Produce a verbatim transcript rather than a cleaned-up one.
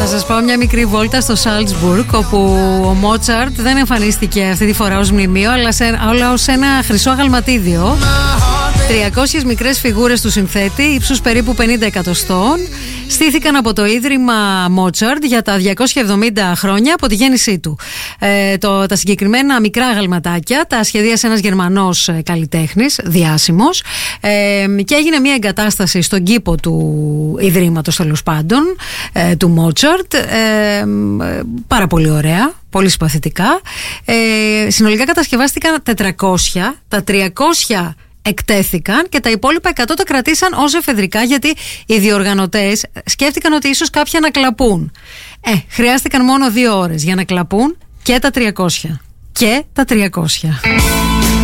Θα σας πάω μια μικρή βόλτα στο Σάλτσμπουργκ, όπου ο Μότσαρτ δεν εμφανίστηκε αυτή τη φορά ως μνημείο, αλλά, σε, αλλά ως ένα χρυσό αγαλματίδιο. τριακόσιες μικρές φιγούρες του συνθέτη, ύψους περίπου πενήντα εκατοστών, στήθηκαν από το Ίδρυμα Μότσαρτ για τα διακόσια εβδομήντα χρόνια από τη γέννησή του. Ε, το, τα συγκεκριμένα μικρά αγαλματάκια τα σχεδίασε ένας Γερμανός καλλιτέχνης, διάσημος, ε, και έγινε μια εγκατάσταση στον κήπο του Ιδρύματος, τέλος πάντων, ε, του Μότσαρτ. Ε, πάρα πολύ ωραία. Πολύ συμπαθητικά. Ε, συνολικά κατασκευάστηκαν τετρακόσια, τα τριακόσια εκτέθηκαν και τα υπόλοιπα εκατό τα κρατήσαν ως εφεδρικά, γιατί οι διοργανωτές σκέφτηκαν ότι ίσως κάποια να κλαπούν. Ε, χρειάστηκαν μόνο δύο ώρες για να κλαπούν και τα τριακόσια. Και τα τριακόσια.